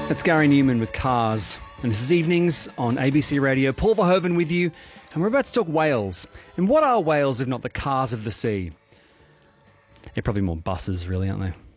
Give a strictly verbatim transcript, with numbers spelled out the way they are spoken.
That's Gary Newman with Cars. And this is Evenings on A B C Radio. Paul Verhoeven with you. And we're about to talk whales. And what are whales if not the cars of the sea? They're probably more buses, really, aren't they?